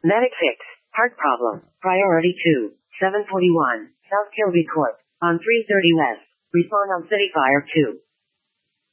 Medic fix. Heart problem. Priority 2. 741. South Kilby Court. On 330 West. Respond on City Fire 2.